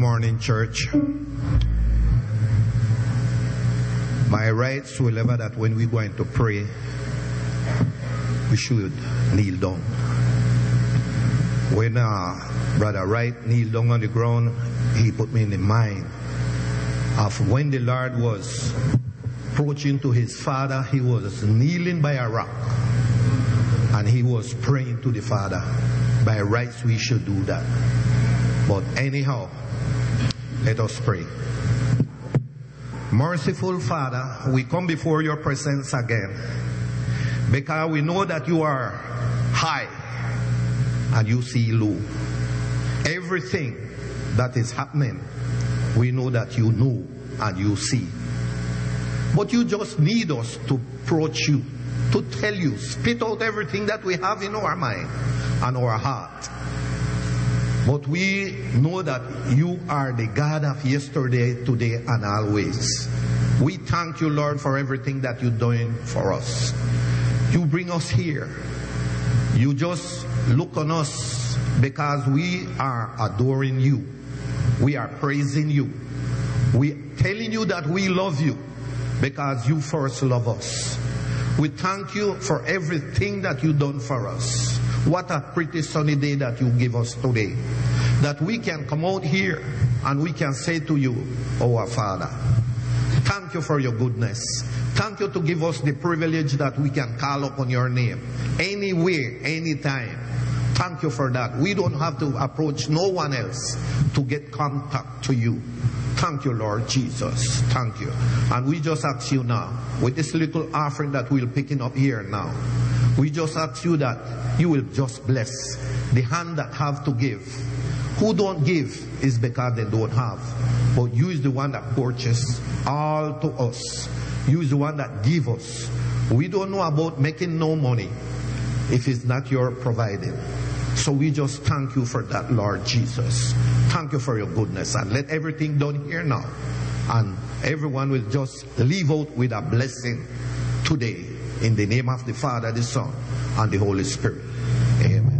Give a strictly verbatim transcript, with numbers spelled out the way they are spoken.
morning, church. My rights will ever that when we're going to pray, we should kneel down. When uh, Brother Wright kneeled down on the ground, he put me in the mind of when the Lord was approaching to his Father, he was kneeling by a rock and he was praying to the Father. By rights, we should do that. But anyhow, let us pray. Merciful Father, we come before your presence again because we know that you are high and you see low. Everything that is happening, we know that you know and you see. But you just need us to approach you, to tell you, spit out everything that we have in our mind and our heart. But we know that you are the God of yesterday, today, and always. We thank you, Lord, for everything that you're doing for us. You bring us here. You just look on us because we are adoring you. We are praising you. We are telling you that we love you because you first love us. We thank you for everything that you've done for us. What a pretty sunny day that you give us today. That we can come out here and we can say to you, our Father, thank you for your goodness. Thank you to give us the privilege that we can call upon your name. Anywhere, anytime. Thank you for that. We don't have to approach no one else to get contact to you. Thank you, Lord Jesus. Thank you. And we just ask you now, with this little offering that we're picking up here now, we just ask you that you will just bless the hand that have to give. Who don't give is because they don't have. But you is the one that purchased all to us. You is the one that give us. We don't know about making no money if it's not your providing. So we just thank you for that, Lord Jesus. Thank you for your goodness. And let everything done here now. And everyone will just leave out with a blessing today. In the name of the Father, the Son, and the Holy Spirit. Amen.